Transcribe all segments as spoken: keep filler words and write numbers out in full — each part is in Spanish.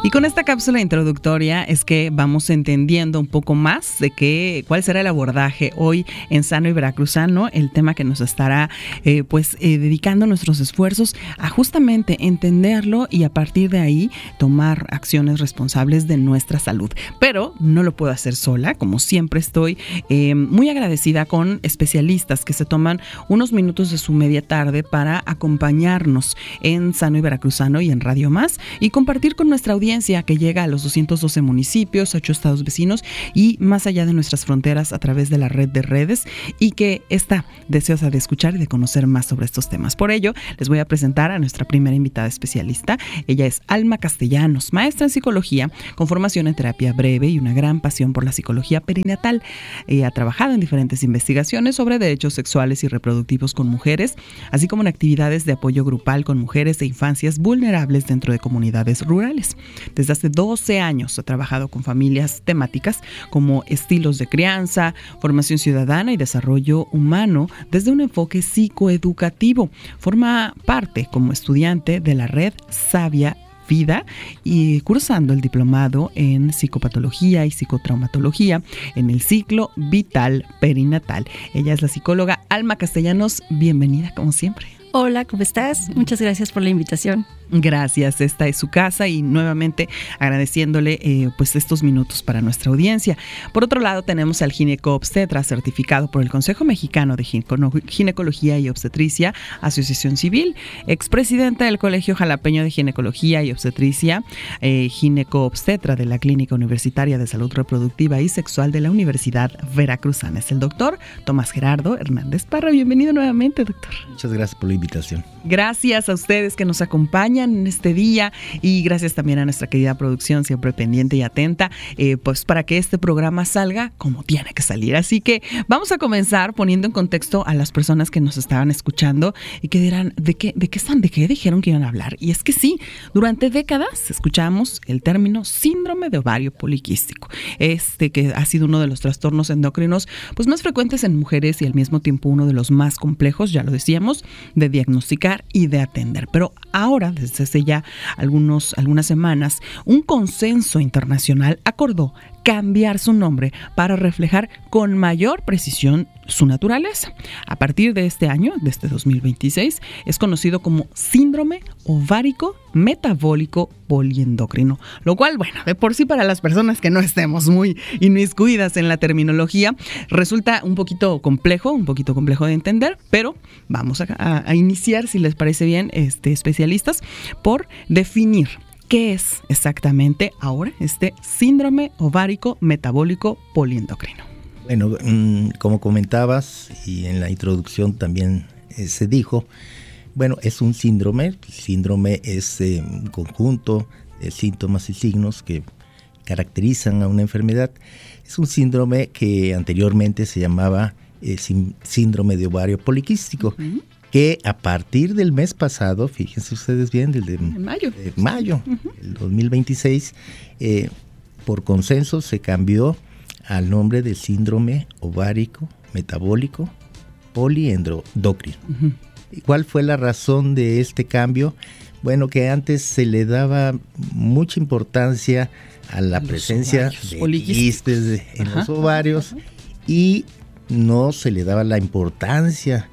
Y con esta cápsula introductoria es que vamos entendiendo un poco más de qué, cuál será el abordaje hoy en Sano y Veracruzano, el tema que nos estará eh, pues eh, dedicando nuestros esfuerzos a justamente entenderlo y a partir de ahí tomar acciones responsables de nuestra salud. Pero no lo puedo hacer sola, como siempre estoy eh, muy agradecida con especialistas que se toman unos minutos de su media tarde para acompañarnos en Sano y Veracruzano y en Radio Más y compartir con nuestra audiencia que llega a los doscientos doce municipios, ocho estados vecinos y más allá de nuestras fronteras a través de la red de redes y que está deseosa de escuchar y de conocer más sobre estos temas. Por ello, les voy a presentar a nuestra primera invitada especialista. Ella es Alma Castellanos, maestra en psicología con formación en terapia breve y una gran pasión por la psicología perinatal. Ella ha trabajado en diferentes investigaciones sobre derechos sexuales y reproductivos con mujeres, así como en actividades de apoyo grupal con mujeres e infancias vulnerables dentro de comunidades rurales. Desde hace doce años ha trabajado con familias temáticas como estilos de crianza, formación ciudadana y desarrollo humano desde un enfoque psicoeducativo. Forma parte como estudiante de la red Sabia Vida y cursando el diplomado en psicopatología y psicotraumatología en el ciclo vital perinatal. Ella es la psicóloga Alma Castellanos. Bienvenida como siempre. Hola, ¿cómo estás? Muchas gracias por la invitación. Gracias, esta es su casa y nuevamente agradeciéndole eh, pues estos minutos para nuestra audiencia. Por otro lado tenemos al gineco-obstetra certificado por el Consejo Mexicano de Ginecología y Obstetricia, Asociación Civil, expresidenta del Colegio Jalapeño de Ginecología y Obstetricia, eh, gineco-obstetra de la Clínica Universitaria de Salud Reproductiva y Sexual de la Universidad Veracruzana. Es el doctor Tomás Gerardo Hernández Parra. Bienvenido nuevamente, doctor. Muchas gracias por la invitación. Gracias a ustedes que nos acompañan en este día y gracias también a nuestra querida producción siempre pendiente y atenta eh, pues para que este programa salga como tiene que salir. Así que vamos a comenzar poniendo en contexto a las personas que nos estaban escuchando y que dirán ¿de qué, de qué están? ¿De qué dijeron que iban a hablar? Y es que sí, durante décadas escuchamos el término síndrome de ovario poliquístico, este que ha sido uno de los trastornos endocrinos pues más frecuentes en mujeres y al mismo tiempo uno de los más complejos, ya lo decíamos, de diagnosticar y de atender. Pero ahora, desde hace ya algunos, algunas semanas, un consenso internacional acordó cambiar su nombre para reflejar con mayor precisión su naturaleza. A partir de este año, de este dos mil veintiséis, es conocido como síndrome ovárico metabólico poliendocrino, lo cual, bueno, de por sí para las personas que no estemos muy inmiscuidas en la terminología, resulta un poquito complejo, un poquito complejo de entender, pero vamos a, a, a iniciar, si les parece bien, este, especialistas, por definir ¿qué es exactamente ahora este síndrome ovárico metabólico poliendocrino? Bueno, como comentabas y en la introducción también eh, se dijo, bueno, es un síndrome. El síndrome es eh, un conjunto de síntomas y signos que caracterizan a una enfermedad. Es un síndrome que anteriormente se llamaba eh, síndrome de ovario poliquístico. Uh-huh. Que a partir del mes pasado, fíjense ustedes bien, del de, en mayo, de mayo uh-huh. del dos mil veintiséis, eh, por consenso se cambió al nombre de síndrome ovárico metabólico poliendocrino. Uh-huh. ¿Y cuál fue la razón de este cambio? Bueno, que antes se le daba mucha importancia a la los presencia ovarios, de quistes en uh-huh. los ovarios uh-huh. y no se le daba la importancia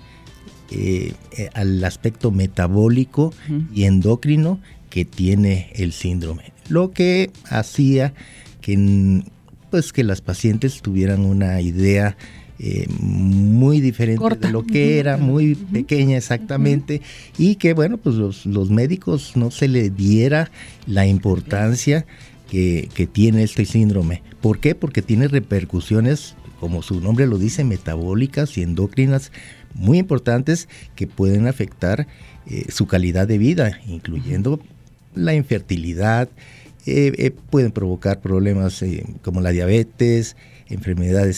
Eh, eh, al aspecto metabólico uh-huh. y endocrino que tiene el síndrome, lo que hacía que, pues, que las pacientes tuvieran una idea eh, muy diferente Corta. de lo que era, muy uh-huh. pequeña exactamente, uh-huh. y que bueno, pues los, los médicos no se le diera la importancia que, que tiene este síndrome. ¿Por qué? Porque tiene repercusiones, como su nombre lo dice, metabólicas y endocrinas muy importantes que pueden afectar eh, su calidad de vida, incluyendo la infertilidad, eh, eh, pueden provocar problemas eh, como la diabetes, enfermedades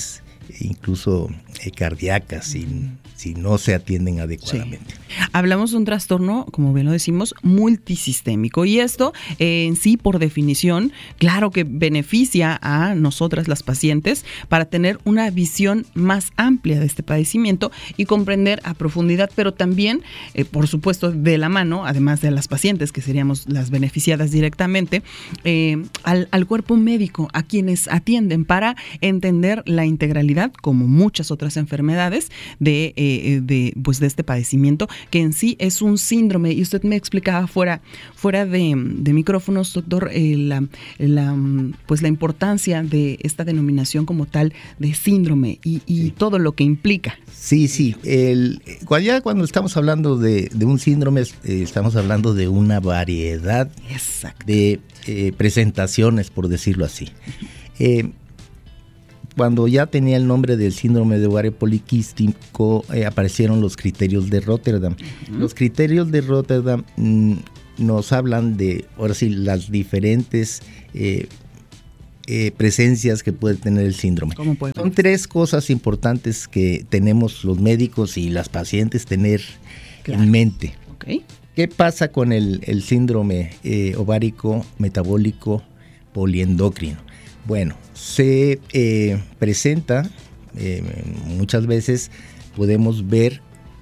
incluso eh, cardíacas, si, si no se atienden adecuadamente. Sí. Hablamos de un trastorno, como bien lo decimos, multisistémico, y esto eh, en sí, por definición, claro que beneficia a nosotras las pacientes para tener una visión más amplia de este padecimiento y comprender a profundidad, pero también, eh, por supuesto, de la mano, además de las pacientes, que seríamos las beneficiadas directamente, eh, al, al cuerpo médico, a quienes atienden, para entender la integralidad, como muchas otras enfermedades, de, eh, de, pues de este padecimiento, que en sí es un síndrome. Y usted me explicaba fuera, fuera de, de micrófonos, doctor, eh, la, la, pues la importancia de esta denominación como tal de síndrome y, y sí. todo lo que implica. Sí, sí. El, ya cuando estamos hablando de, de un síndrome, eh, estamos hablando de una variedad Exacto. de eh, presentaciones, por decirlo así. Eh, Cuando ya tenía el nombre del síndrome de ovario poliquístico, eh, aparecieron los criterios de Rotterdam. Uh-huh. Los criterios de Rotterdam mmm, nos hablan de, ahora sí, las diferentes eh, eh, presencias que puede tener el síndrome. ¿Cómo puede? Son tres cosas importantes que tenemos los médicos y las pacientes tener claro. en mente. Okay. ¿Qué pasa con el, el síndrome eh, ovárico metabólico poliendocrino? Bueno, se eh, presenta, eh, muchas veces podemos ver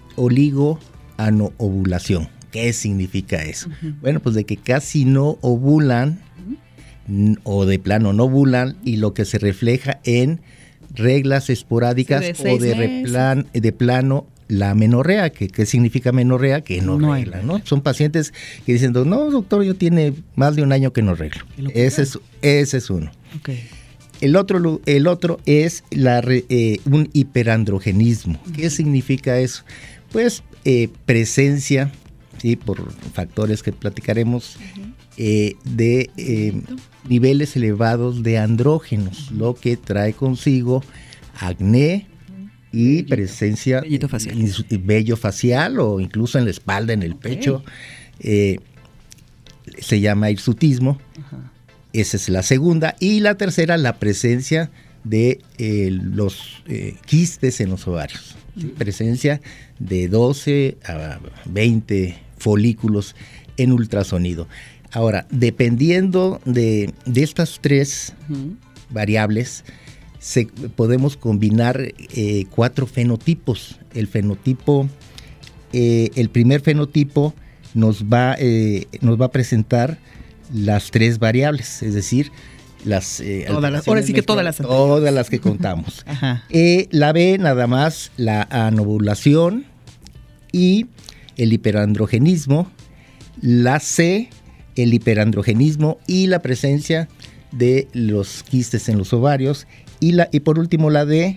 oligoanoovulación. ¿Qué significa eso? Uh-huh. Bueno, pues de que casi no ovulan uh-huh. o de plano no ovulan, y lo que se refleja en reglas esporádicas sí, de o de, replan, de plano la amenorrea. ¿Qué, qué significa amenorrea? Que no, no regla, ¿no? Son pacientes que dicen, no, doctor, yo tiene más de un año que no reglo. Ese es, ese es uno. Okay. El otro, el otro es la, eh, un hiperandrogenismo. Uh-huh. ¿Qué significa eso? Pues eh, presencia, ¿sí? Por factores que platicaremos, uh-huh. eh, de eh, niveles elevados de andrógenos, uh-huh. lo que trae consigo acné y Bellito. presencia Bellito facial. Eh, vello facial, o incluso en la espalda, en el okay. pecho. Eh, se llama hirsutismo. Uh-huh. Esa es la segunda. Y la tercera, la presencia de eh, los eh, quistes en los ovarios. ¿Sí? Presencia de doce a veinte folículos en ultrasonido. Ahora, dependiendo de, de estas tres uh-huh. variables, se, podemos combinar eh, cuatro fenotipos. El fenotipo, eh, el primer fenotipo nos va, eh, nos va a presentar las tres variables, es decir, las eh, todas las, ahora sí que todas las todas las que contamos. eh, la B, nada más la anovulación y el hiperandrogenismo. La C, el hiperandrogenismo y la presencia de los quistes en los ovarios. Y, la, y por último la D,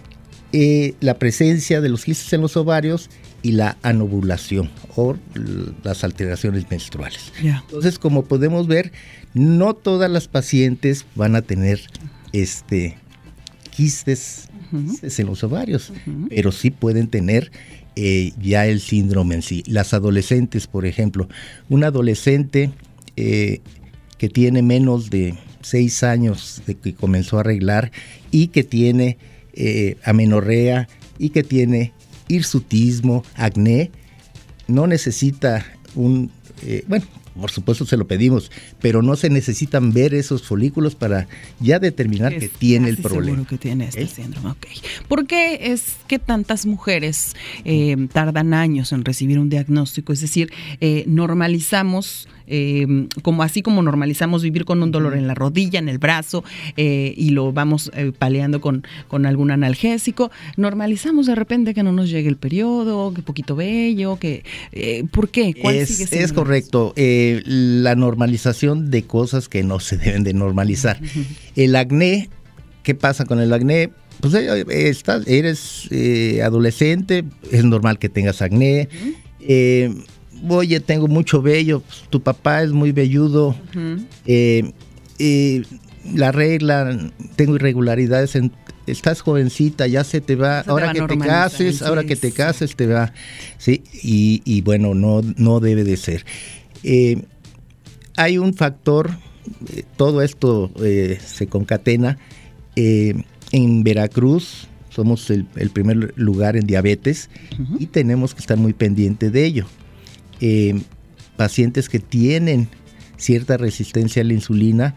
eh, la presencia de los quistes en los ovarios y la anovulación o las alteraciones menstruales. Yeah. Entonces, como podemos ver, no todas las pacientes van a tener este quistes, uh-huh. quistes en los ovarios, uh-huh. pero sí pueden tener eh, ya el síndrome en sí. Las adolescentes, por ejemplo, una adolescente eh, que tiene menos de seis años de que comenzó a reglar y que tiene eh, amenorrea y que tiene hirsutismo, acné, no necesita un, eh, bueno, por supuesto se lo pedimos, pero no se necesitan ver esos folículos para ya determinar es que tiene el problema. Seguro que tiene este ¿Eh? síndrome. Okay. ¿Por qué es que tantas mujeres eh, tardan años en recibir un diagnóstico? Es decir, eh, normalizamos, eh, como así como normalizamos vivir con un dolor en la rodilla, en el brazo, eh, y lo vamos eh, paliando con, con algún analgésico, normalizamos de repente que no nos llegue el periodo, que poquito vello, que eh, ¿por qué? ¿Cuál es, sigue siendo es correcto. Eh, la normalización de cosas que no se deben de normalizar. Uh-huh. El acné, ¿qué pasa con el acné? Pues estás, eres eh, adolescente, es normal que tengas acné. Uh-huh. Eh, oye, tengo mucho vello, pues, tu papá es muy velludo. Uh-huh. eh, eh, la regla, tengo irregularidades en... Estás jovencita, ya se te va, se ahora te va que te cases, sí, ahora que te cases te va, sí, y, y bueno, no, no debe de ser. Eh, hay un factor, eh, todo esto eh, se concatena. Eh, en Veracruz somos el, el primer lugar en diabetes uh-huh. y tenemos que estar muy pendientes de ello. Eh, pacientes que tienen cierta resistencia a la insulina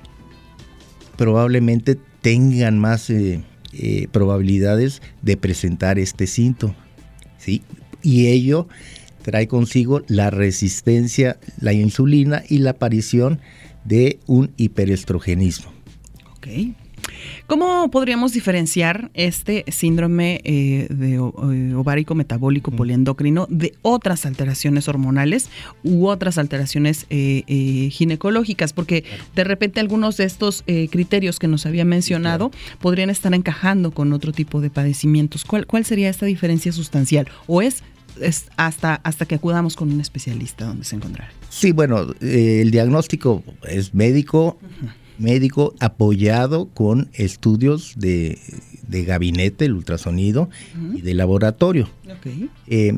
probablemente tengan más eh, eh, probabilidades de presentar este síntoma, ¿sí? Y ello trae consigo la resistencia a la insulina y la aparición de un hiperestrogenismo. Ok. ¿Cómo podríamos diferenciar este síndrome eh, de ovárico metabólico poliendocrino de otras alteraciones hormonales u otras alteraciones eh, eh, ginecológicas? Porque de repente algunos de estos eh, criterios que nos había mencionado claro. podrían estar encajando con otro tipo de padecimientos. ¿Cuál, cuál sería esta diferencia sustancial? ¿O es, es hasta, hasta que acudamos con un especialista donde se encontrará? Sí, bueno, eh, el diagnóstico es médico. Uh-huh. médico apoyado con estudios de, de gabinete, el ultrasonido uh-huh. y de laboratorio. Okay. Eh,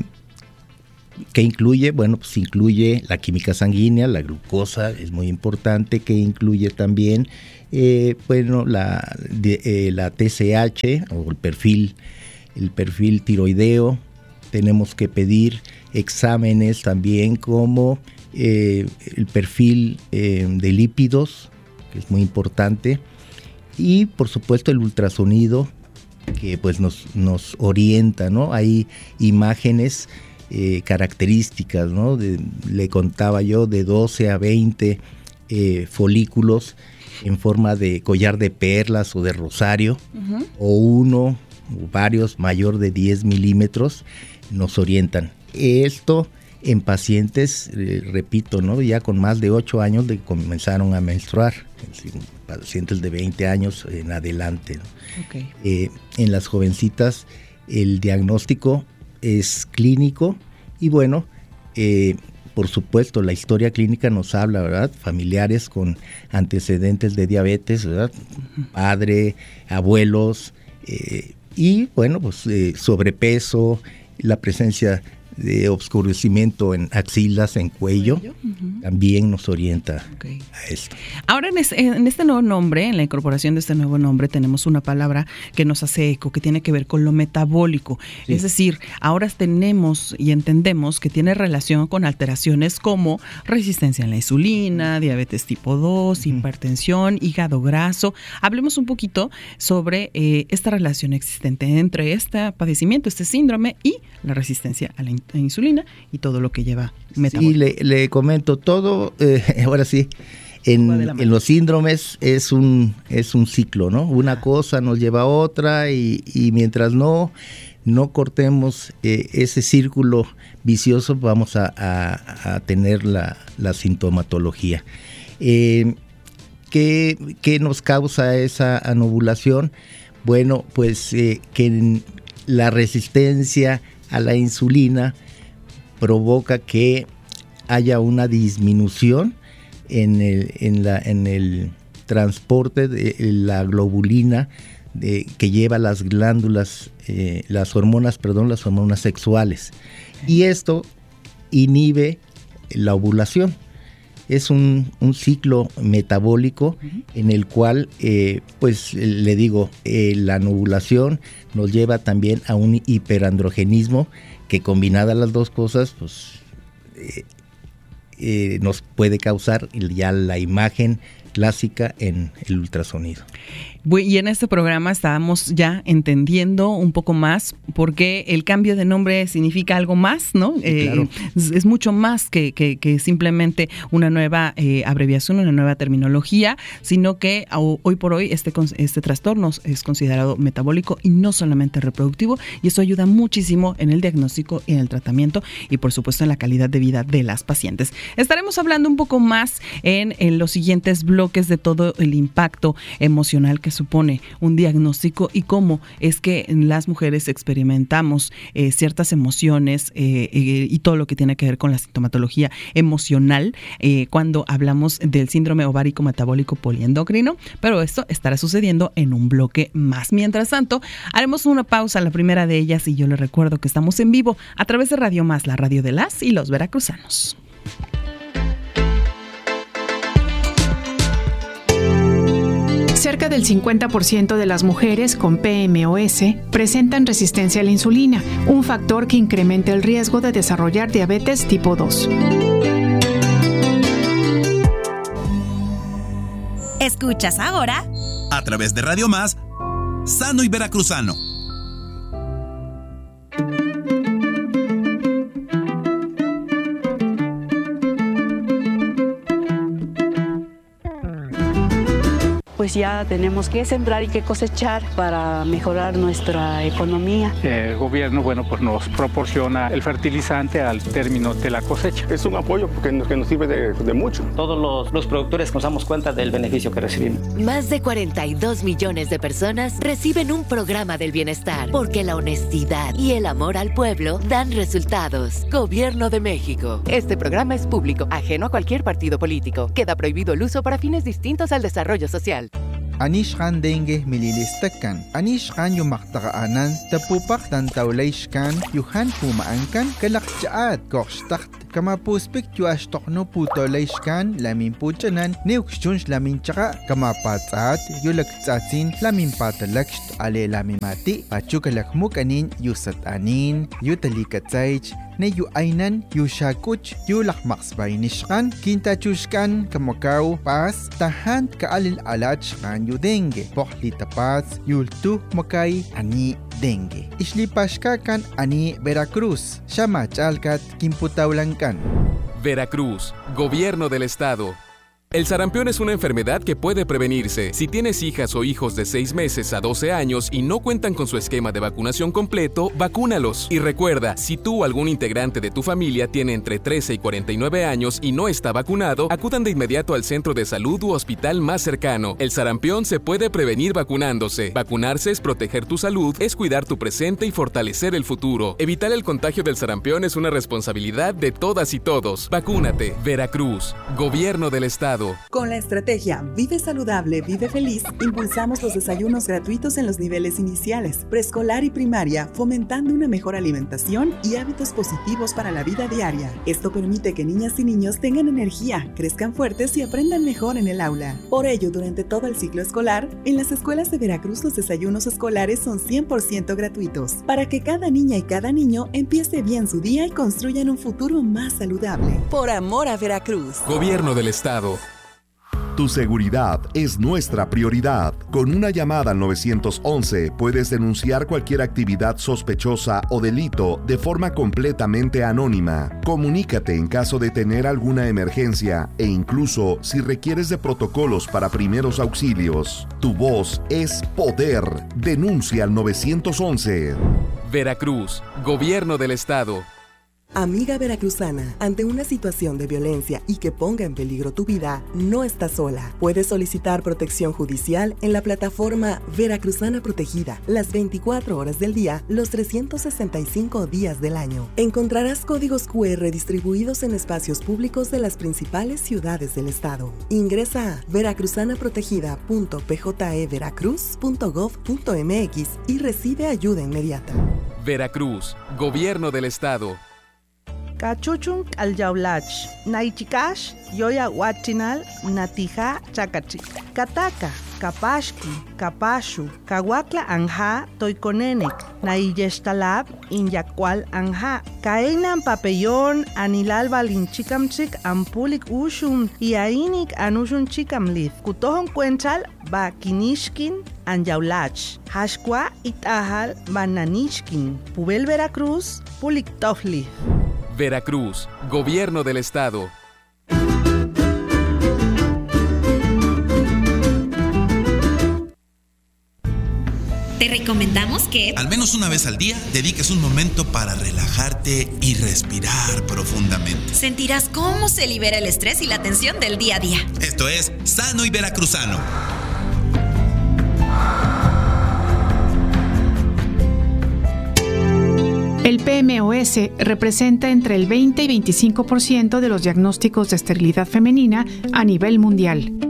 que incluye, bueno, pues incluye la química sanguínea, la glucosa es muy importante, que incluye también, eh, bueno, la, de, eh, la T S H o el perfil, el perfil tiroideo. Tenemos que pedir exámenes también como eh, el perfil eh, de lípidos, es muy importante, y por supuesto el ultrasonido que pues nos, nos orienta, ¿no? Hay imágenes eh, características, ¿no? De, le contaba yo de doce a veinte eh, folículos en forma de collar de perlas o de rosario, uh-huh. o uno o varios mayor de diez milímetros nos orientan. Esto en pacientes, eh, repito, ¿no? ya con más de ocho años de que comenzaron a menstruar, pacientes de veinte años en adelante, ¿no? Okay. Eh, en las jovencitas el diagnóstico es clínico y bueno, eh, por supuesto la historia clínica nos habla, ¿verdad? Familiares con antecedentes de diabetes, ¿verdad? Uh-huh. Padre, abuelos eh, y bueno, pues eh, sobrepeso, la presencia de obscurecimiento en axilas, en cuello, cuello. Uh-huh. también nos orienta okay. a esto. Ahora en, es, en este nuevo nombre, en la incorporación de este nuevo nombre, tenemos una palabra que nos hace eco, que tiene que ver con lo metabólico. Sí. Es decir, ahora tenemos y entendemos que tiene relación con alteraciones como resistencia a la insulina, diabetes tipo dos, uh-huh. hipertensión, hígado graso. Hablemos un poquito sobre eh, esta relación existente entre este padecimiento, este síndrome y la resistencia a la insulina. insulina y todo lo que lleva metabólico. Sí, le, le comento todo, eh, ahora sí, en, en los síndromes es un, es un ciclo, ¿no? Una cosa nos lleva a otra y, y mientras no, no cortemos eh, ese círculo vicioso vamos a, a, a tener la, la sintomatología. Eh, ¿qué, ¿Qué nos causa esa anovulación? Bueno, pues eh, que la resistencia a la insulina provoca que haya una disminución en el, en la, en el transporte de la globulina de, que lleva las glándulas, eh, las hormonas, perdón, las hormonas sexuales. Y esto inhibe la ovulación. Es un, un ciclo metabólico uh-huh. en el cual, eh, pues le digo, eh, la ovulación nos lleva también a un hiperandrogenismo que combinadas las dos cosas, pues eh, eh, nos puede causar ya la imagen clásica en el ultrasonido. Y en este programa estábamos ya entendiendo un poco más porque el cambio de nombre significa algo más, ¿no? Sí, eh, claro. es, es mucho más que, que, que simplemente una nueva eh, abreviación, una nueva terminología, sino que hoy por hoy este, este trastorno es considerado metabólico y no solamente reproductivo, y eso ayuda muchísimo en el diagnóstico y en el tratamiento y por supuesto en la calidad de vida de las pacientes. Estaremos hablando un poco más en, en los siguientes bloques de todo el impacto emocional que supone un diagnóstico y cómo es que las mujeres experimentamos eh, ciertas emociones eh, eh, y todo lo que tiene que ver con la sintomatología emocional eh, cuando hablamos del síndrome ovárico metabólico poliendocrino, pero esto estará sucediendo en un bloque más. Mientras tanto, haremos una pausa, la primera de ellas, y yo les recuerdo que estamos en vivo a través de Radio Más, la radio de las y los veracruzanos. cerca del cincuenta por ciento de las mujeres con P M O S presentan resistencia a la insulina, un factor que incrementa el riesgo de desarrollar diabetes tipo dos. Escuchas ahora, a través de Radio Más, Sano y Veracruzano. Pues ya tenemos que sembrar y que cosechar para mejorar nuestra economía. El gobierno, bueno, pues nos proporciona el fertilizante al término de la cosecha. Es un apoyo porque nos, que nos sirve de, de mucho. Todos los, los productores nos damos cuenta del beneficio que recibimos. Más de cuarenta y dos millones de personas reciben un programa del bienestar porque la honestidad y el amor al pueblo dan resultados. Gobierno de México. Este programa es público, ajeno a cualquier partido político. Queda prohibido el uso para fines distintos al desarrollo social. Anishkan dengue mililistakan. Anishkan yumaktaanan tapupak tan taulashkan yuhan pumaankan kalakjaat korshtakt kama puspik yuashtokno putolashkan lamin puchanan neukshunsh lamin chaka kama patsat yulaktsatsin lamin patalakst ale lamin mati pachukalakmuk anin yusat anin yutalikatsaych ne yu ainan yu shakuch yu lakmaksbay nishkan kintachushkan kamakaw pas tahan kaalil alach kan yu dengue pohli tapats yultu makay ani dengue islipashka kan ani Veracruz shamachalkat kimputaulankan. Veracruz, Gobierno del Estado. El sarampión es una enfermedad que puede prevenirse. Si tienes hijas o hijos de seis meses a doce años y no cuentan con su esquema de vacunación completo, vacúnalos. Y recuerda, si tú o algún integrante de tu familia tiene entre trece y cuarenta y nueve años y no está vacunado, acudan de inmediato al centro de salud u hospital más cercano. El sarampión se puede prevenir vacunándose. Vacunarse es proteger tu salud, es cuidar tu presente y fortalecer el futuro. Evitar el contagio del sarampión es una responsabilidad de todas y todos. Vacúnate. Veracruz, Gobierno del Estado. Con la estrategia Vive Saludable, Vive Feliz, impulsamos los desayunos gratuitos en los niveles iniciales, preescolar y primaria, fomentando una mejor alimentación y hábitos positivos para la vida diaria. Esto permite que niñas y niños tengan energía, crezcan fuertes y aprendan mejor en el aula. Por ello, durante todo el ciclo escolar, en las escuelas de Veracruz los desayunos escolares son cien por ciento gratuitos, para que cada niña y cada niño empiece bien su día y construyan un futuro más saludable. Por amor a Veracruz. Gobierno del Estado. Tu seguridad es nuestra prioridad. Con una llamada al nueve once puedes denunciar cualquier actividad sospechosa o delito de forma completamente anónima. Comunícate en caso de tener alguna emergencia e incluso si requieres de protocolos para primeros auxilios. Tu voz es poder. Denuncia al nueve once. Veracruz, Gobierno del Estado. Amiga veracruzana, ante una situación de violencia y que ponga en peligro tu vida, no estás sola. Puedes solicitar protección judicial en la plataforma Veracruzana Protegida, las veinticuatro horas del día, los trescientos sesenta y cinco días del año. Encontrarás códigos cu erre distribuidos en espacios públicos de las principales ciudades del estado. Ingresa a veracruzanaprotegida punto p j e veracruz punto gov punto m x y recibe ayuda inmediata. Veracruz, Gobierno del Estado. Cachuchun alyaulach, naichikash, yoya huachinal, natija chakachik. Kataka, kapashki, kapashu, kawakla anja, toikonenek, naiyeshtalab, inyakwal anja. Kainan papellón, anilal balinchikamchik, ampulik ushun, iainik anushun chikamlith. Kutohon cuenchal, ba kinishkin, anyaulach. Hashkwa itahal, bananishkin. Pubel Veracruz, pulik tofli. Veracruz, Gobierno del Estado. Te recomendamos que, al menos una vez al día, dediques un momento para relajarte y respirar profundamente. Sentirás cómo se libera el estrés y la tensión del día a día. Esto es Sano y Veracruzano. El P M O S representa entre el veinte y veinticinco por ciento de los diagnósticos de esterilidad femenina a nivel mundial.